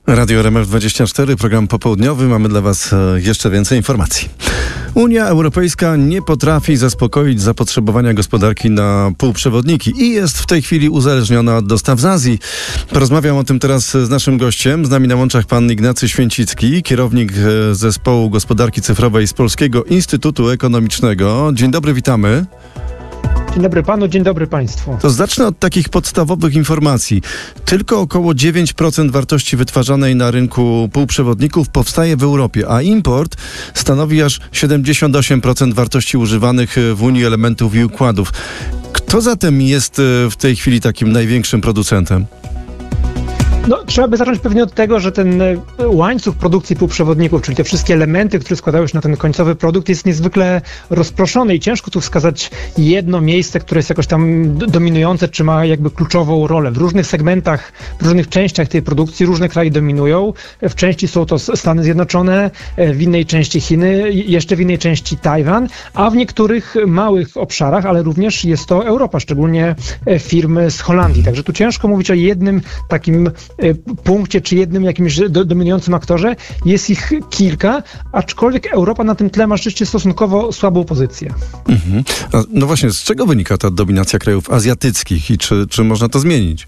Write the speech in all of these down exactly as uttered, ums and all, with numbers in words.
Radio R M F dwadzieścia cztery, program popołudniowy. Mamy dla Was jeszcze więcej informacji. Unia Europejska nie potrafi zaspokoić zapotrzebowania gospodarki na półprzewodniki i jest w tej chwili uzależniona od dostaw z Azji. Porozmawiam o tym teraz z naszym gościem. Z nami na łączach pan Ignacy Święcicki, kierownik Zespołu Gospodarki Cyfrowej z Polskiego Instytutu Ekonomicznego. Dzień dobry, witamy. Dzień dobry panu, dzień dobry państwu. To zacznę od takich podstawowych informacji. Tylko około dziewięć procent wartości wytwarzanej na rynku półprzewodników powstaje w Europie, a import stanowi aż siedemdziesiąt osiem procent wartości używanych w Unii elementów i układów. Kto zatem jest w tej chwili takim największym producentem? No, trzeba by zacząć pewnie od tego, że ten łańcuch produkcji półprzewodników, czyli te wszystkie elementy, które składają się na ten końcowy produkt, jest niezwykle rozproszony i ciężko tu wskazać jedno miejsce, które jest jakoś tam dominujące, czy ma jakby kluczową rolę. W różnych segmentach, w różnych częściach tej produkcji różne kraje dominują. W części są to Stany Zjednoczone, w innej części Chiny, jeszcze w innej części Tajwan, a w niektórych małych obszarach, ale również jest to Europa, szczególnie firmy z Holandii. Także tu ciężko mówić o jednym takim punkcie, czy jednym jakimś do, dominującym aktorze. Jest ich kilka, aczkolwiek Europa na tym tle ma rzeczywiście stosunkowo słabą pozycję. Mhm. No właśnie, z czego wynika ta dominacja krajów azjatyckich i czy, czy można to zmienić?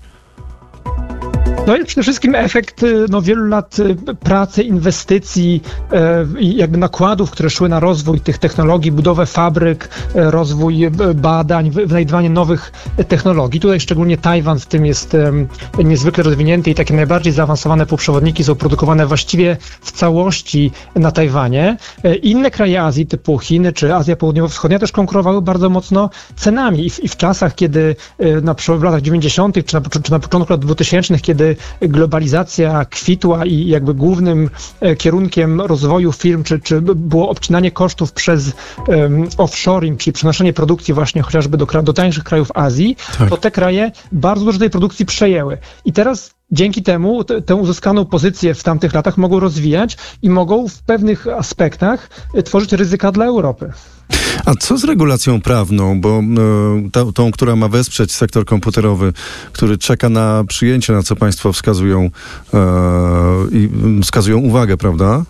To jest przede wszystkim efekt no, wielu lat pracy, inwestycji i e, jakby nakładów, które szły na rozwój tych technologii, budowę fabryk, e, rozwój badań, wynajdywanie nowych technologii. Tutaj szczególnie Tajwan w tym jest e, niezwykle rozwinięty i takie najbardziej zaawansowane półprzewodniki są produkowane właściwie w całości na Tajwanie. E, inne kraje Azji typu Chiny czy Azja Południowo-Wschodnia też konkurowały bardzo mocno cenami i w, i w czasach, kiedy e, na w latach dziewięćdziesiątych czy na, czy na początku lat dwutysięcznych, kiedy globalizacja kwitła i jakby głównym kierunkiem rozwoju firm, czy, czy było obcinanie kosztów przez um, offshoring, czyli przenoszenie produkcji właśnie chociażby do, do tańszych krajów Azji, tak. To te kraje bardzo dużo tej produkcji przejęły. I teraz dzięki temu t- tę uzyskaną pozycję w tamtych latach mogą rozwijać i mogą w pewnych aspektach tworzyć ryzyka dla Europy. A co z regulacją prawną, bo e, ta, tą, która ma wesprzeć sektor komputerowy, który czeka na przyjęcie, na co państwo wskazują e, i wskazują uwagę, prawda?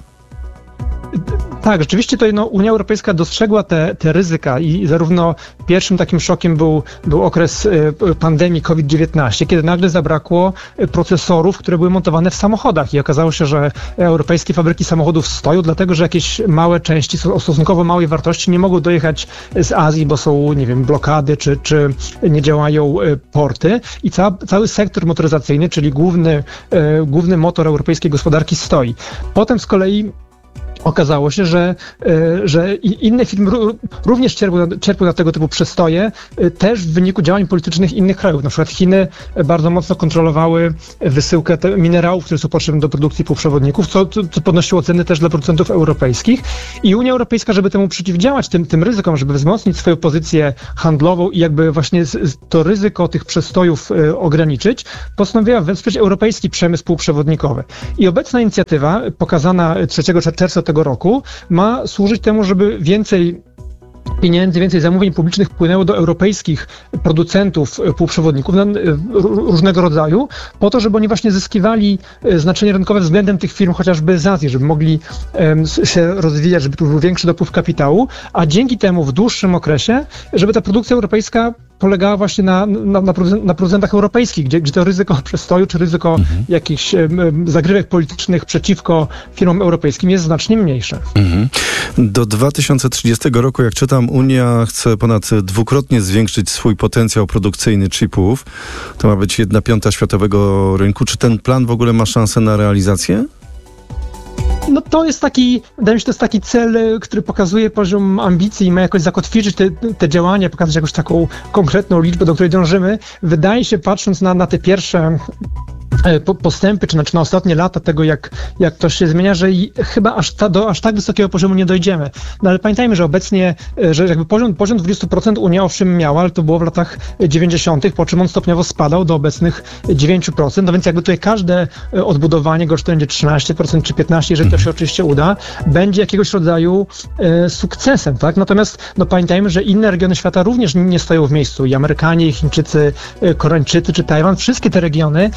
Tak, rzeczywiście to no, Unia Europejska dostrzegła te, te ryzyka i zarówno pierwszym takim szokiem był, był okres y, pandemii COVID dziewiętnaście, kiedy nagle zabrakło procesorów, które były montowane w samochodach i okazało się, że europejskie fabryki samochodów stoją, dlatego że jakieś małe części o stosunkowo małej wartości nie mogą dojechać z Azji, bo są, nie wiem, blokady czy, czy nie działają y, porty i ca, cały sektor motoryzacyjny, czyli główny, y, główny motor europejskiej gospodarki stoi. Potem z kolei okazało się, że, że inne firmy również czerpią, czerpią na tego typu przestoje, też w wyniku działań politycznych innych krajów. Na przykład Chiny bardzo mocno kontrolowały wysyłkę minerałów, które są potrzebne do produkcji półprzewodników, co, co podnosiło ceny też dla producentów europejskich. I Unia Europejska, żeby temu przeciwdziałać, tym, tym ryzykom, żeby wzmocnić swoją pozycję handlową i jakby właśnie to ryzyko tych przestojów ograniczyć, postanowiła wesprzeć europejski przemysł półprzewodnikowy. I obecna inicjatywa, pokazana trzeciego czerwca tego roku, ma służyć temu, żeby więcej pieniędzy, więcej zamówień publicznych płynęło do europejskich producentów półprzewodników różnego rodzaju, po to, żeby oni właśnie zyskiwali znaczenie rynkowe względem tych firm chociażby z Azji, żeby mogli um, się rozwijać, żeby tu był większy dopływ kapitału, a dzięki temu w dłuższym okresie, żeby ta produkcja europejska polegała właśnie na, na, na producentach europejskich, gdzie, gdzie to ryzyko przestoju, czy ryzyko mhm. jakichś um, zagrywek politycznych przeciwko firmom europejskim jest znacznie mniejsze. Mhm. Do dwa tysiące trzydziestego roku, jak czytam, Unia chce ponad dwukrotnie zwiększyć swój potencjał produkcyjny chipów. To ma być jedna piąta światowego rynku. Czy ten plan w ogóle ma szansę na realizację? No to jest taki, wydaje mi się, to jest taki cel, który pokazuje poziom ambicji i ma jakoś zakotwiczyć te, te działania, pokazać jakąś taką konkretną liczbę, do której dążymy. Wydaje się, patrząc na, na te pierwsze postępy, czy na, czy na ostatnie lata tego, jak, jak to się zmienia, że i chyba aż, ta, do aż tak wysokiego poziomu nie dojdziemy. No ale pamiętajmy, że obecnie, że jakby poziom, poziom dwadzieścia procent Unia owszem miała, ale to było w latach dziewięćdziesiątych, po czym on stopniowo spadał do obecnych dziewięć procent, no więc jakby tutaj każde odbudowanie go, czy to będzie trzynaście procent czy piętnaście procent, jeżeli to się oczywiście uda, będzie jakiegoś rodzaju e, sukcesem, tak? Natomiast no pamiętajmy, że inne regiony świata również nie stoją w miejscu i Amerykanie, i Chińczycy, Koreańczycy czy Tajwan, wszystkie te regiony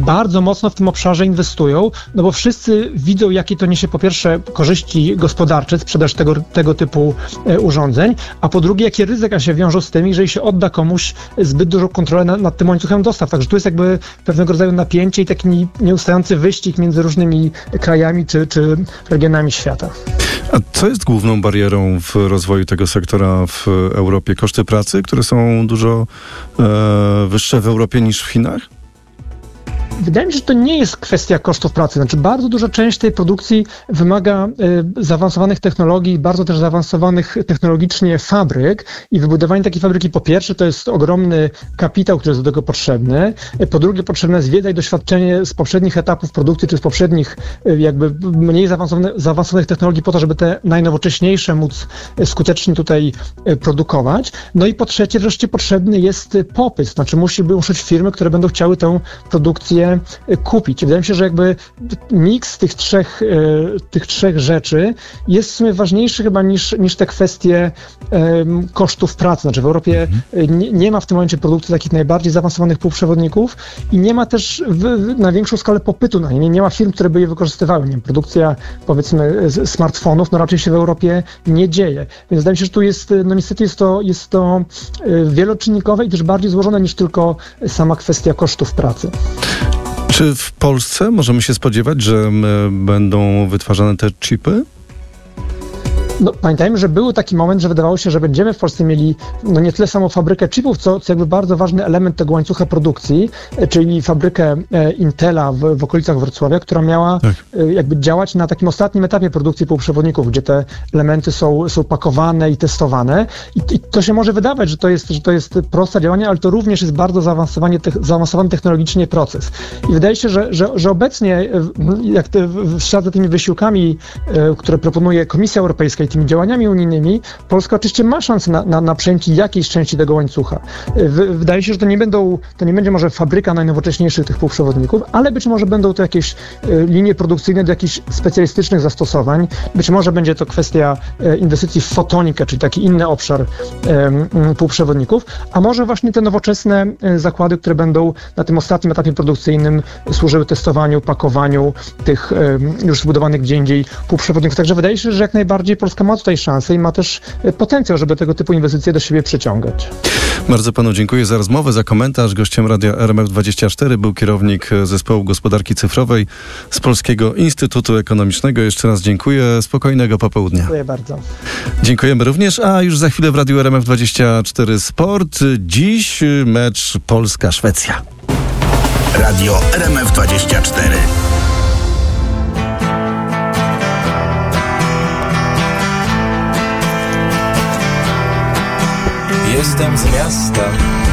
bardzo mocno w tym obszarze inwestują, no bo wszyscy widzą, jakie to niesie po pierwsze korzyści gospodarcze, sprzedaż tego, tego typu urządzeń, a po drugie, jakie ryzyka się wiążą z tym, jeżeli się odda komuś zbyt dużą kontrolę nad, nad tym łańcuchem dostaw. Także tu jest jakby pewnego rodzaju napięcie i taki nieustający wyścig między różnymi krajami czy, czy regionami świata. A co jest główną barierą w rozwoju tego sektora w Europie? Koszty pracy, które są dużo e, wyższe w Europie niż w Chinach? Wydaje mi się, że to nie jest kwestia kosztów pracy. Znaczy bardzo duża część tej produkcji wymaga y, zaawansowanych technologii, bardzo też zaawansowanych technologicznie fabryk i wybudowanie takiej fabryki po pierwsze to jest ogromny kapitał, który jest do tego potrzebny. Po drugie potrzebna jest wiedza i doświadczenie z poprzednich etapów produkcji, czy z poprzednich y, jakby mniej zaawansowanych, zaawansowanych technologii po to, żeby te najnowocześniejsze móc skutecznie tutaj y, produkować. No i po trzecie wreszcie potrzebny jest popyt. Znaczy musi być firmy, które będą chciały tę produkcję kupić. Wydaje mi się, że jakby miks tych trzech, tych trzech rzeczy jest w sumie ważniejszy chyba niż, niż te kwestie um, kosztów pracy. Znaczy w Europie mhm. nie, nie ma w tym momencie produkcji takich najbardziej zaawansowanych półprzewodników i nie ma też w, na większą skalę popytu na nie. Nie, nie ma firm, które by je wykorzystywały. Nie wiem, produkcja powiedzmy smartfonów no raczej się w Europie nie dzieje. Więc wydaje mi się, że tu jest, no niestety jest to, jest to wieloczynnikowe i też bardziej złożone niż tylko sama kwestia kosztów pracy. Czy w Polsce możemy się spodziewać, że będą wytwarzane te chipy? No, pamiętajmy, że był taki moment, że wydawało się, że będziemy w Polsce mieli no nie tyle samą fabrykę chipów, co, co jakby bardzo ważny element tego łańcucha produkcji, czyli fabrykę e, Intela w, w okolicach Wrocławia, która miała tak. e, jakby działać na takim ostatnim etapie produkcji półprzewodników, gdzie te elementy są, są pakowane i testowane. I, I to się może wydawać, że to jest, że to jest proste działanie, ale to również jest bardzo zaawansowany, te, zaawansowany technologicznie proces. I wydaje się, że, że, że obecnie, jak te, w ślad za tymi wysiłkami, e, które proponuje Komisja Europejska i tymi działaniami unijnymi, Polska oczywiście ma szansę na, na, na przejęcie jakiejś części tego łańcucha. W, wydaje się, że to nie będą, to nie będzie może fabryka najnowocześniejszych tych półprzewodników, ale być może będą to jakieś e, linie produkcyjne do jakichś specjalistycznych zastosowań. Być może będzie to kwestia e, inwestycji w fotonikę, czyli taki inny obszar e, m, półprzewodników, a może właśnie te nowoczesne e, zakłady, które będą na tym ostatnim etapie produkcyjnym służyły testowaniu, pakowaniu tych e, już zbudowanych gdzie indziej półprzewodników. Także wydaje się, że jak najbardziej Polska ma tutaj szansę i ma też potencjał, żeby tego typu inwestycje do siebie przyciągać. Bardzo panu dziękuję za rozmowę, za komentarz. Gościem Radia R M F dwadzieścia cztery był kierownik Zespołu Gospodarki Cyfrowej z Polskiego Instytutu Ekonomicznego. Jeszcze raz dziękuję. Spokojnego popołudnia. Dziękuję bardzo. Dziękujemy również, a już za chwilę w Radiu R M F dwadzieścia cztery Sport. Dziś mecz Polska-Szwecja. Radio R M F dwadzieścia cztery. Jestem z miasta,